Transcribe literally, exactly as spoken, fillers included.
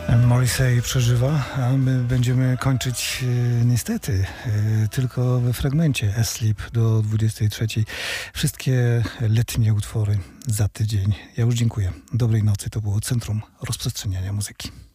Morrissey przeżywa, a my będziemy kończyć e, niestety e, tylko we fragmencie Asleep do dwudziestej trzeciej. Wszystkie letnie utwory za tydzień. Ja już dziękuję. Dobrej nocy. To było Centrum Rozprzestrzeniania Muzyki.